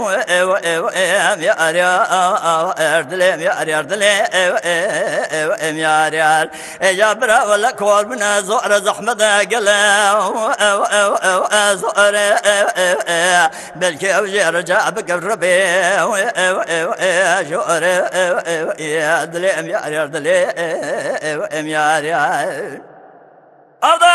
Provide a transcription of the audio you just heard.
em yar yar dilem yar yar dilem yar yar ya bravo la kol bina zora zahmet gela zora belki رجع بقربي شعر يا دليم يا دليم يا